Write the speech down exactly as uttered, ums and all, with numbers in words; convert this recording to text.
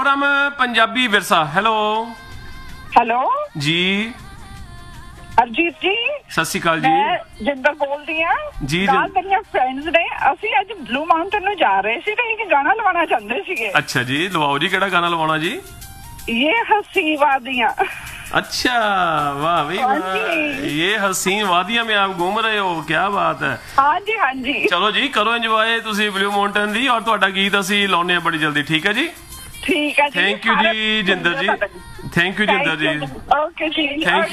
Programme Punjabi ਵਿਰਸਾ। Hello hello ਜੀ, ਅਰਜੀਤ ਜੀ, ਸਤਿ ਸ਼੍ਰੀ ਅਕਾਲ ਜੀ। ਮੈਂ ਜਿੰਦਰ ਬੋਲਦੀ ਆ ਜੀ, ਨਾਲ ਮੇਰੀਆਂ ਫਰੈਂਡਸ ਨੇ। ਅਸੀਂ ਅੱਜ ਬਲੂ ਮਾਊਂਟਨ ਨੂੰ ਜਾ ਰਹੇ ਸੀ ਤੇ ਇੱਕ ਗਾਣਾ ਲਵਾਉਣਾ ਚਾਹੁੰਦੇ ਸੀਗੇ। ਅੱਛਾ ਜੀ, ਲਵਾਓ ਜੀ। ਕਿਹੜਾ ਗਾਣਾ ਲਵਾਉਣਾ ਜੀ? ਇਹ ਹੱਸੀ ਵਾਦੀਆਂ। अच्छा, वाह भाई वाह, ये हसीन वादियां में आप घूम रहे हो, क्या बात है। हाँ जी हाँ जी, चलो जी, करो इंजॉय तुसी ब्लू माउंटेन दी, और तुहाडा गीत असी लाउने आ बड़ी जल्दी। ठीक है जी, ठीक है जी। Thank you ji Jinder ji, thank you Jinder ji, okay ji. Thank